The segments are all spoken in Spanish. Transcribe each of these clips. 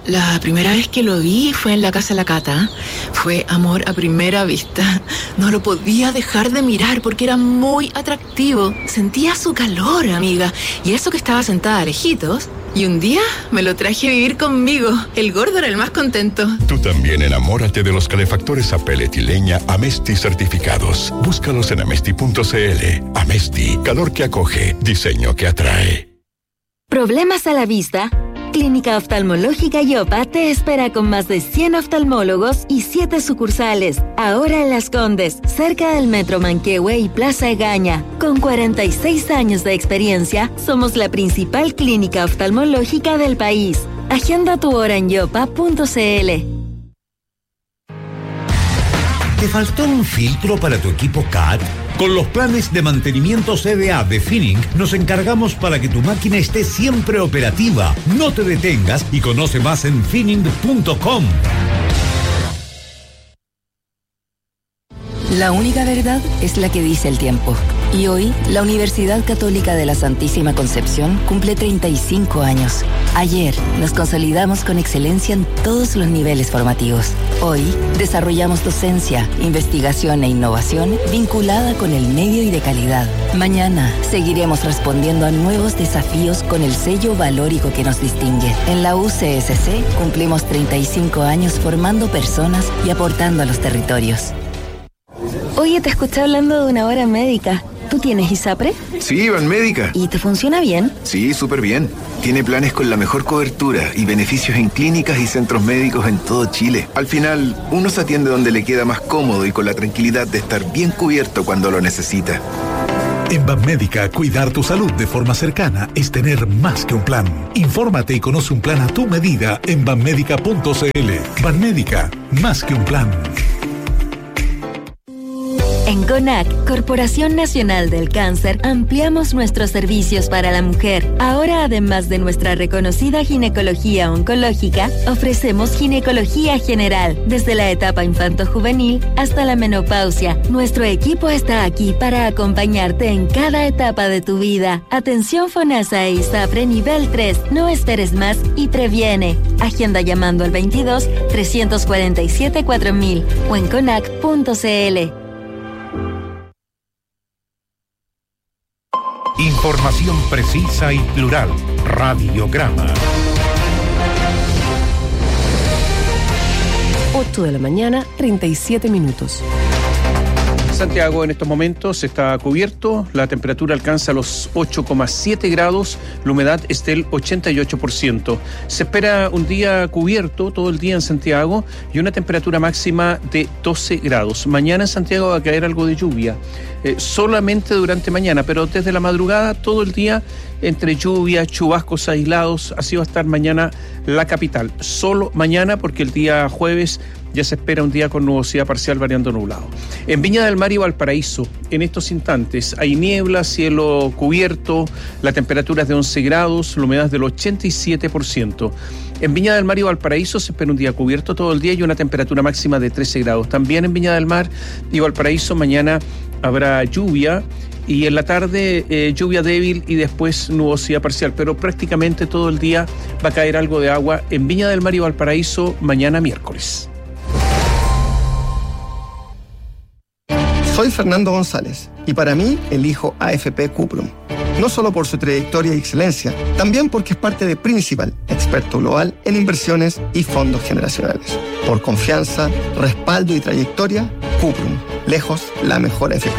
La primera vez que lo vi fue en la casa de la Cata. Fue amor a primera vista. No lo podía dejar de mirar porque era muy atractivo. Sentía su calor, amiga. Y eso que estaba sentada a lejitos. Y un día me lo traje a vivir conmigo. El gordo era el más contento. Tú también enamórate de los calefactores a pellet y leña Amesti certificados. Búscalos en amesti.cl. Amesti, calor que acoge, diseño que atrae. ¿Problemas a la vista? Clínica Oftalmológica Yopa te espera con más de 100 oftalmólogos y 7 sucursales. Ahora en Las Condes, cerca del Metro Manquehue y Plaza Egaña. Con 46 años de experiencia, somos la principal clínica oftalmológica del país. Agenda tu hora en yopa.cl. ¿Te faltó un filtro para tu equipo CAT? Con los planes de mantenimiento CDA de Finning nos encargamos para que tu máquina esté siempre operativa. No te detengas y conoce más en finning.com. La única verdad es la que dice el tiempo. Y hoy, la Universidad Católica de la Santísima Concepción cumple 35 años. Ayer, nos consolidamos con excelencia en todos los niveles formativos. Hoy, desarrollamos docencia, investigación e innovación vinculada con el medio y de calidad. Mañana, seguiremos respondiendo a nuevos desafíos con el sello valórico que nos distingue. En la UCSC, cumplimos 35 años formando personas y aportando a los territorios. Oye, te escuché hablando de una hora médica. ¿Tú tienes ISAPRE? Sí, Banmédica. ¿Y te funciona bien? Sí, súper bien. Tiene planes con la mejor cobertura y beneficios en clínicas y centros médicos en todo Chile. Al final, uno se atiende donde le queda más cómodo y con la tranquilidad de estar bien cubierto cuando lo necesita. En Banmédica, cuidar tu salud de forma cercana es tener más que un plan. Infórmate y conoce un plan a tu medida en banmédica.cl. Banmédica, más que un plan. En CONAC, Corporación Nacional del Cáncer, ampliamos nuestros servicios para la mujer. Ahora, además de nuestra reconocida ginecología oncológica, ofrecemos ginecología general, desde la etapa infanto-juvenil hasta la menopausia. Nuestro equipo está aquí para acompañarte en cada etapa de tu vida. Atención FONASA e ISAPRE nivel 3. No esperes más y previene. Agenda llamando al 22 347 4000 o en conac.cl. Información precisa y plural. Radiograma. 8 de la mañana, 37 minutos. Santiago en estos momentos está cubierto, la temperatura alcanza los 8,7 grados, la humedad es del 88%. Se espera un día cubierto todo el día en Santiago y una temperatura máxima de 12 grados. Mañana en Santiago va a caer algo de lluvia, solamente durante mañana, pero desde la madrugada todo el día entre lluvia, chubascos aislados, así va a estar mañana la capital. Solo mañana porque el día jueves ya se espera un día con nubosidad parcial variando nublado. En Viña del Mar y Valparaíso, en estos instantes, hay niebla, cielo cubierto, la temperatura es de 11 grados, la humedad es del 87%. En Viña del Mar y Valparaíso se espera un día cubierto todo el día y una temperatura máxima de 13 grados. También en Viña del Mar y Valparaíso mañana habrá lluvia y en la tarde lluvia débil y después nubosidad parcial, pero prácticamente todo el día va a caer algo de agua en Viña del Mar y Valparaíso mañana miércoles. Soy Fernando González y para mí elijo AFP Cuprum. No solo por su trayectoria y excelencia, también porque es parte de Principal, experto global en inversiones y fondos generacionales. Por confianza, respaldo y trayectoria, Cuprum, lejos la mejor AFP.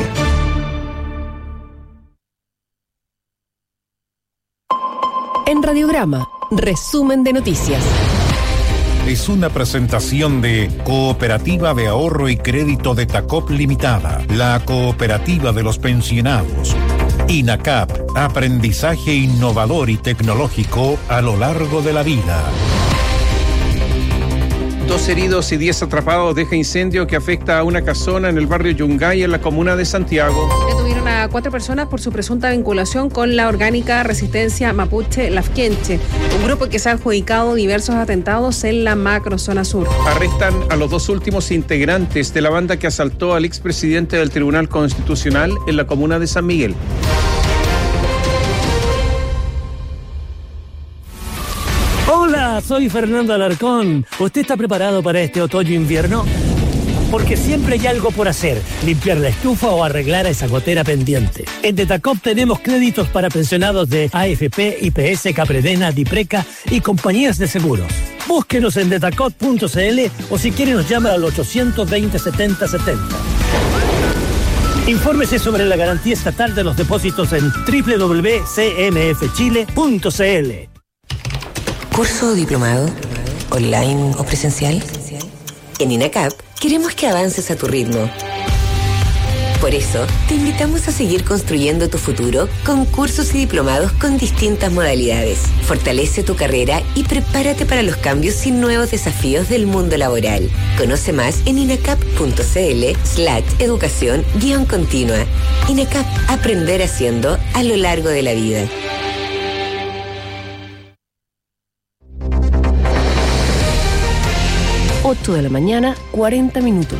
En Radiograma, resumen de noticias. Es una presentación de Cooperativa de Ahorro y Crédito de Tacop Limitada, la cooperativa de los pensionados. INACAP, aprendizaje innovador y tecnológico a lo largo de la vida. 2 heridos y 10 atrapados deja incendio que afecta a una casona en el barrio Yungay, en la comuna de Santiago. Detuvieron a 4 personas por su presunta vinculación con la orgánica Resistencia Mapuche Lafkenche, un grupo que se ha adjudicado diversos atentados en la macrozona sur. Arrestan a los 2 últimos integrantes de la banda que asaltó al expresidente del Tribunal Constitucional en la comuna de San Miguel. Hola, soy Fernando Alarcón. ¿Usted está preparado para este otoño-invierno? Porque siempre hay algo por hacer, limpiar la estufa o arreglar esa gotera pendiente. En Detacop tenemos créditos para pensionados de AFP, IPS, Capredena, Dipreca y compañías de seguros. Búsquenos en detacop.cl o si quiere nos llama al 820 70 70. Infórmese sobre la garantía estatal de los depósitos en www.cmfchile.cl. ¿Curso o diplomado? ¿Online o presencial? En INACAP queremos que avances a tu ritmo. Por eso, te invitamos a seguir construyendo tu futuro con cursos y diplomados con distintas modalidades. Fortalece tu carrera y prepárate para los cambios y nuevos desafíos del mundo laboral. Conoce más en inacap.cl/educación-continua. INACAP, aprender haciendo a lo largo de la vida. De la mañana, 40 minutos.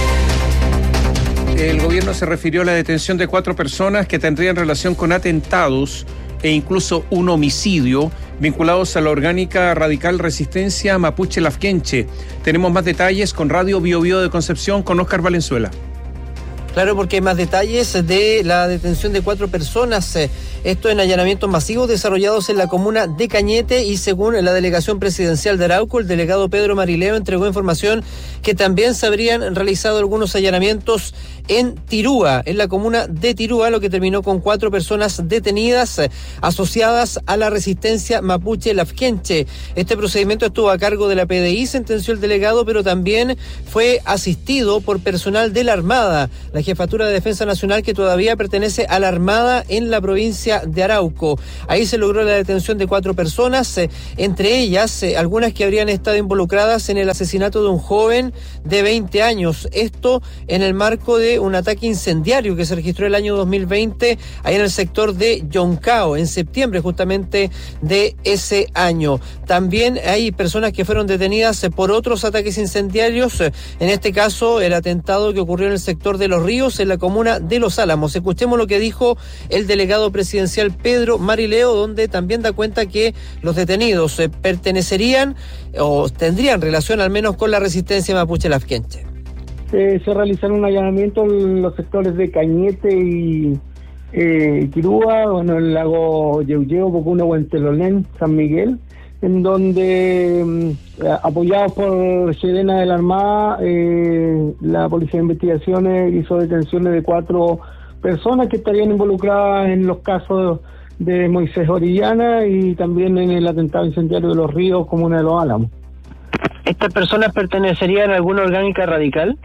El gobierno se refirió a la detención de 4 personas que tendrían relación con atentados e incluso un homicidio vinculados a la orgánica radical Resistencia Mapuche Lafkenche. Tenemos más detalles con Radio Bio Bio de Concepción con Óscar Valenzuela. Claro, porque hay más detalles de la detención de 4 personas. Esto en allanamientos masivos desarrollados en la comuna de Cañete, y según la delegación presidencial de Arauco, el delegado Pedro Marileo entregó información que también se habrían realizado algunos allanamientos en Tirúa, en la comuna de Tirúa, lo que terminó con 4 personas detenidas asociadas a la Resistencia Mapuche Lafkenche. Este procedimiento estuvo a cargo de la PDI, sentenció el delegado, pero también fue asistido por personal de la Armada, la Jefatura de Defensa Nacional, que todavía pertenece a la Armada en la provincia de Arauco. Ahí se logró la detención de 4 personas, entre ellas algunas que habrían estado involucradas en el asesinato de un joven de 20 años. Esto en el marco de un ataque incendiario que se registró el año 2020 ahí en el sector de Yoncao, en septiembre justamente de ese año. También hay personas que fueron detenidas por otros ataques incendiarios, en este caso el atentado que ocurrió en el sector de Los Ríos, en la comuna de Los Álamos. Escuchemos lo que dijo el delegado presidencial Pedro Marileo, donde también da cuenta que los detenidos pertenecerían o tendrían relación al menos con la Resistencia Mapuche Lafkenche. Se realizaron un allanamiento en los sectores de Cañete y Quirúa, bueno, el lago Yeuyeo, Pocuna, Huentelolén, San Miguel, en donde apoyados por Sedena de la Armada, la Policía de Investigaciones hizo detenciones de 4 personas que estarían involucradas en los casos de Moisés Orellana y también en el atentado incendiario de Los Ríos, comuna de Los Álamos. ¿Estas personas pertenecerían a alguna orgánica radical?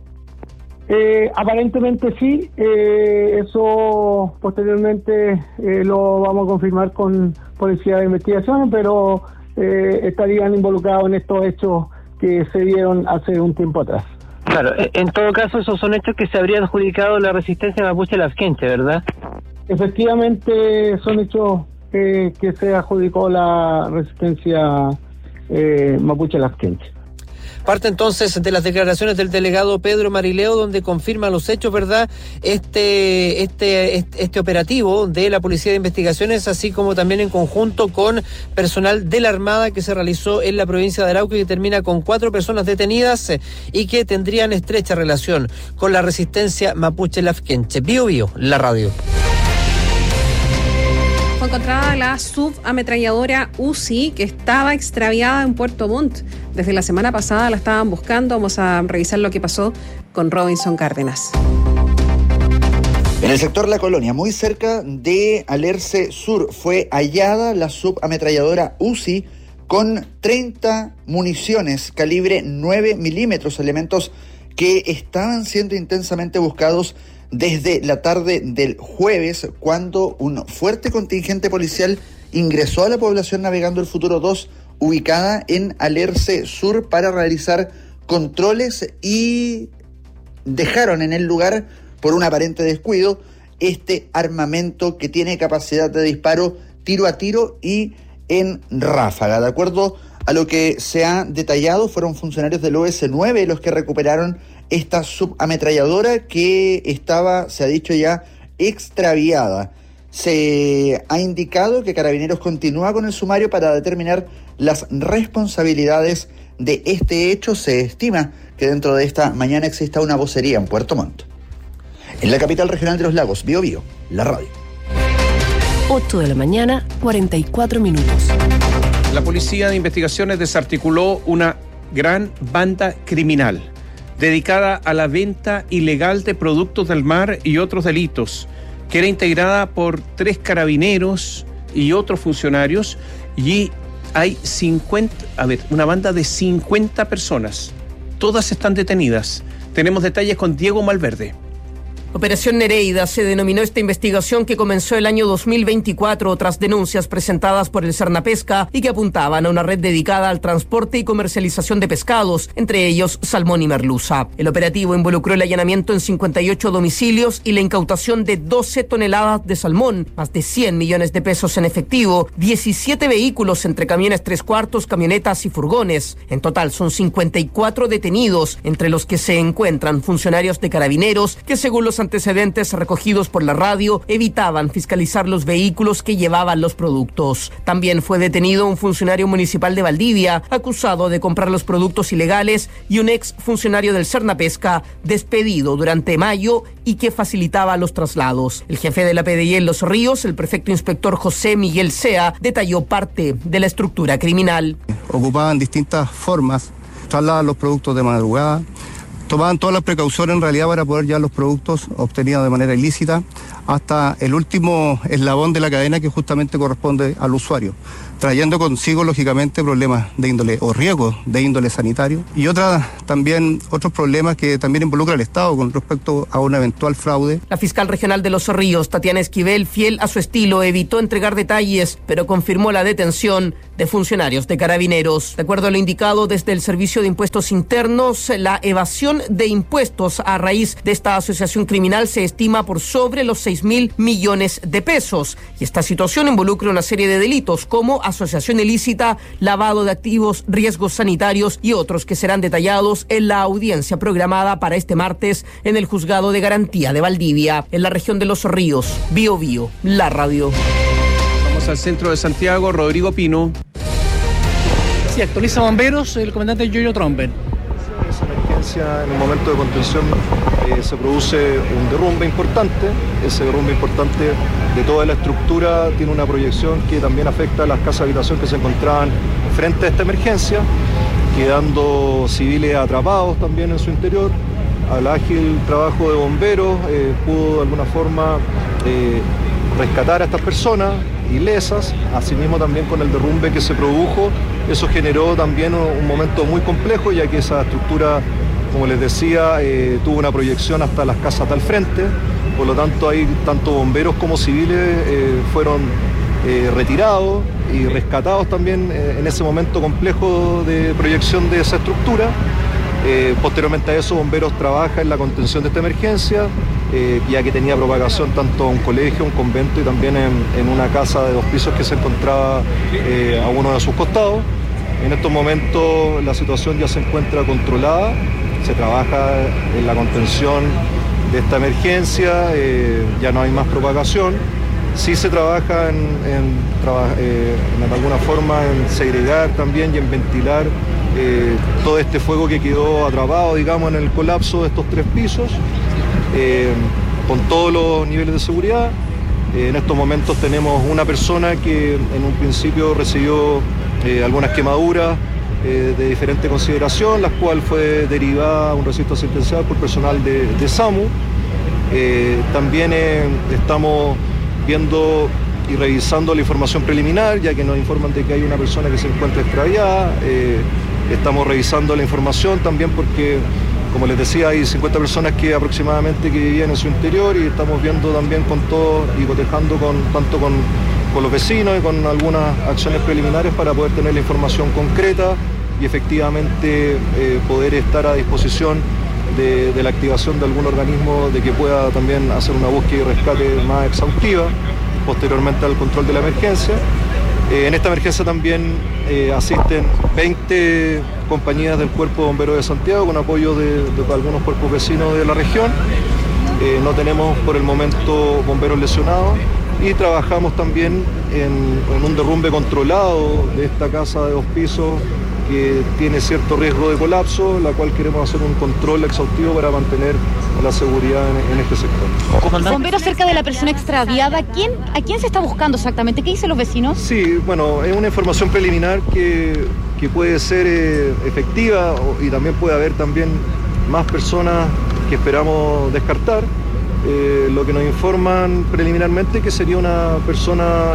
Aparentemente sí, eso posteriormente lo vamos a confirmar con Policía de Investigaciones, pero estarían involucrados en estos hechos que se dieron hace un tiempo atrás. Claro, en todo caso esos son hechos que se habría adjudicado la Resistencia Mapuche Lafkenche, ¿verdad? Efectivamente son hechos que se adjudicó la Resistencia Mapuche Lafkenche. Parte entonces de las declaraciones del delegado Pedro Marileo, donde confirma los hechos, ¿verdad? Este operativo de la Policía de Investigaciones, así como también en conjunto con personal de la Armada que se realizó en la provincia de Arauco y que termina con 4 personas detenidas y que tendrían estrecha relación con la Resistencia Mapuche Lafkenche. Bio Bio, la radio. Fue encontrada la subametralladora UCI que estaba extraviada en Puerto Montt. Desde la semana pasada la estaban buscando. Vamos a revisar lo que pasó con Robinson Cárdenas. En el sector La Colonia, muy cerca de Alerce Sur, fue hallada la subametralladora UCI con 30 municiones calibre 9 milímetros, elementos que estaban siendo intensamente buscados desde la tarde del jueves, cuando un fuerte contingente policial ingresó a la población Navegando el Futuro 2, ubicada en Alerce Sur, para realizar controles, y dejaron en el lugar, por un aparente descuido, este armamento que tiene capacidad de disparo tiro a tiro y en ráfaga. De acuerdo a lo que se ha detallado, fueron funcionarios del OS9 los que recuperaron esta subametralladora que estaba, se ha dicho ya, extraviada. se ha indicado que Carabineros continúa con el sumario para determinar las responsabilidades de este hecho. Se estima que dentro de esta mañana exista una vocería en Puerto Montt. En la capital regional de los lagos, Bío Bío, la radio. 8 de la mañana, 44 minutos. La Policía de Investigaciones desarticuló una gran banda criminal dedicada a la venta ilegal de productos del mar y otros delitos, que era integrada por 3 carabineros y otros funcionarios, y hay una banda de 50 personas. Todas están detenidas. Tenemos detalles con Diego Malverde. Operación Nereida se denominó esta investigación, que comenzó el año 2024 tras denuncias presentadas por el Cernapesca y que apuntaban a una red dedicada al transporte y comercialización de pescados, entre ellos salmón y merluza. El operativo involucró el allanamiento en 58 domicilios y la incautación de 12 toneladas de salmón, más de 100 millones de pesos en efectivo, 17 vehículos entre camiones 3/4, camionetas y furgones. En total son 54 detenidos, entre los que se encuentran funcionarios de Carabineros que, según los antecedentes recogidos por la radio, evitaban fiscalizar los vehículos que llevaban los productos. También fue detenido un funcionario municipal de Valdivia, acusado de comprar los productos ilegales, y un ex funcionario del Cernapesca, despedido durante mayo y que facilitaba los traslados. El jefe de la PDI en Los Ríos, el prefecto inspector José Miguel Sea, detalló parte de la estructura criminal. Ocupaban distintas formas, trasladan los productos de madrugada, tomaban todas las precauciones en realidad para poder llevar los productos obtenidos de manera ilícita hasta el último eslabón de la cadena, que justamente corresponde al usuario, trayendo consigo lógicamente problemas de índole o riesgos de índole sanitario y otros problemas que también involucra al Estado con respecto a un eventual fraude. La fiscal regional de Los Ríos, Tatiana Esquivel, fiel a su estilo, evitó entregar detalles, pero confirmó la detención de funcionarios de Carabineros. De acuerdo a lo indicado desde el Servicio de Impuestos Internos, la evasión de impuestos a raíz de esta asociación criminal se estima por sobre los 6.000 millones de pesos. Y esta situación involucra una serie de delitos como asociación ilícita, lavado de activos, riesgos sanitarios y otros que serán detallados en la audiencia programada para este martes en el Juzgado de Garantía de Valdivia, en la región de Los Ríos. Bío Bío, la radio. Vamos al centro de Santiago, Rodrigo Pino. Sí, actualiza Bomberos el comandante Yoyo Trompen. Esa emergencia, en un momento de contención, se produce un derrumbe importante. Ese derrumbe importante de toda la estructura tiene una proyección que también afecta a las casas de habitación que se encontraban frente a esta emergencia, quedando civiles atrapados también en su interior. Al ágil trabajo de bomberos pudo de alguna forma rescatar a estas personas ilesas. Asimismo, también con el derrumbe que se produjo, eso generó también un momento muy complejo, ya que esa estructura, como les decía, tuvo una proyección hasta las casas al frente. Por lo tanto, ahí tanto bomberos como civiles fueron retirados y rescatados también en ese momento complejo de proyección de esa estructura. Posteriormente a eso, bomberos trabaja en la contención de esta emergencia, ya que tenía propagación tanto a un colegio, un convento y también en una casa de 2 pisos que se encontraba a uno de sus costados. En estos momentos la situación ya se encuentra controlada, se trabaja en la contención de esta emergencia, ya no hay más propagación. Sí se trabaja en alguna forma en segregar también y en ventilar todo este fuego que quedó atrapado, digamos, en el colapso de estos 3 pisos, con todos los niveles de seguridad. En estos momentos tenemos una persona que en un principio recibió algunas quemaduras de diferente consideración, las cuales fue derivada a un recinto asistencial por personal de SAMU. También estamos viendo y revisando la información preliminar, ya que nos informan de que hay una persona que se encuentra extraviada. Estamos revisando la información también porque, como les decía, hay 50 personas que aproximadamente que vivían en su interior, y estamos viendo también con todo y cotejando tanto con los vecinos y con algunas acciones preliminares para poder tener la información concreta y efectivamente poder estar a disposición de la activación de algún organismo de que pueda también hacer una búsqueda y rescate más exhaustiva posteriormente al control de la emergencia. En esta emergencia también asisten 20 compañías del Cuerpo de Bomberos de Santiago con apoyo de algunos cuerpos vecinos de la región. No tenemos por el momento bomberos lesionados. y trabajamos también en un derrumbe controlado de esta casa de 2 pisos que tiene cierto riesgo de colapso, la cual queremos hacer un control exhaustivo para mantener la seguridad en este sector. Bomberos cerca de la persona extraviada, ¿a quién se está buscando exactamente? ¿Qué dicen los vecinos? Sí, bueno, es una información preliminar que puede ser efectiva y también puede haber también más personas que esperamos descartar. Lo que nos informan preliminarmente que sería una persona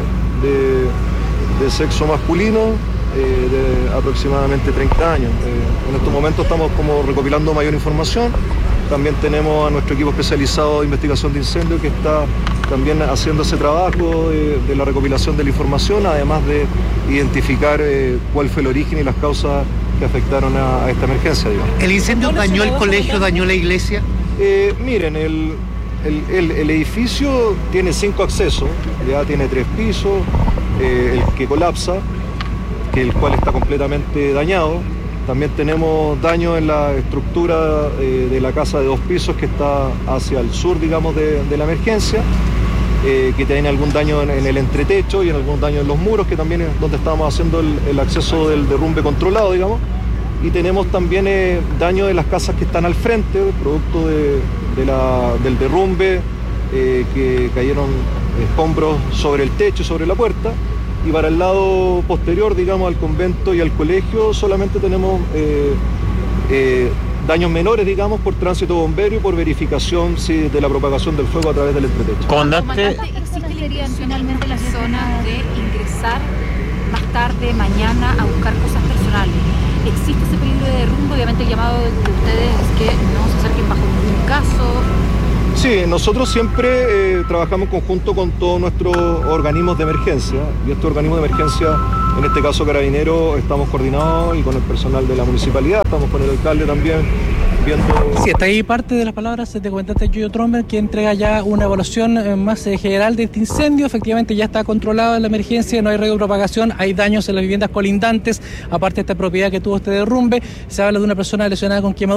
de sexo masculino, de aproximadamente 30 años. En estos momentos estamos como recopilando mayor información. También tenemos a nuestro equipo especializado de investigación de incendios que está también haciendo ese trabajo de la recopilación de la información, además de identificar cuál fue el origen y las causas que afectaron a esta emergencia, digamos. ¿El incendio dañó el colegio, dañó la iglesia? Miren, el edificio tiene 5 accesos, ya tiene 3 pisos, el que colapsa, el cual está completamente dañado. También tenemos daño en la estructura de la casa de 2 pisos que está hacia el sur, digamos, de la emergencia, que tiene algún daño en el entretecho y en algún daño en los muros, que también es donde estamos haciendo el acceso del derrumbe controlado, digamos. Y tenemos también daño de las casas que están al frente, producto del derrumbe, que cayeron escombros sobre el techo y sobre la puerta. Y para el lado posterior, digamos, al convento y al colegio, solamente tenemos daños menores, digamos, por tránsito bombero y por verificación de la propagación del fuego a través del entretecho. Comandante, ¿existe finalmente la zona de ingresar más tarde, mañana, a buscar cosas personales? ¿Existe ese peligro de derrumbe? Obviamente el llamado de ustedes es que no se acerquen bajo ningún caso. Sí, nosotros siempre trabajamos en conjunto con todos nuestros organismos de emergencia, y estos organismos de emergencia, en este caso Carabineros, estamos coordinados y con el personal de la municipalidad, estamos con el alcalde también viendo... Sí, está ahí parte de las palabras de comandante Yuyo Tromber, que entrega ya una evaluación más general de este incendio. Efectivamente ya está controlada la emergencia, no hay riesgo de propagación, hay daños en las viviendas colindantes, aparte de esta propiedad que tuvo este derrumbe. Se habla de una persona lesionada con quemaduras.